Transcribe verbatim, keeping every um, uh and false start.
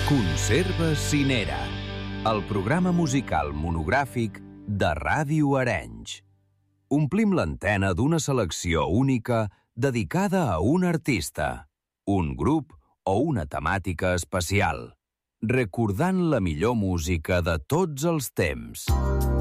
Conserves Cinera, el programa musical monogràfic de Ràdio Arenys. Omplim l'antena d'una selecció única dedicada a un artista, un grup o una temàtica especial, recordant la millor música de tots els temps.